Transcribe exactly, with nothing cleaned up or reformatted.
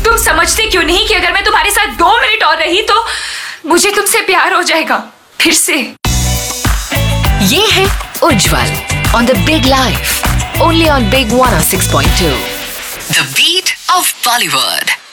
तुम समझते क्यों नहीं कि अगर मैं तुम्हारे साथ दो मिनट और रही तो मुझे तुमसे प्यार हो जाएगा फिर से। ये है उज्जवल on the Big Life, only on Big one oh six point two. The beat of Bollywood.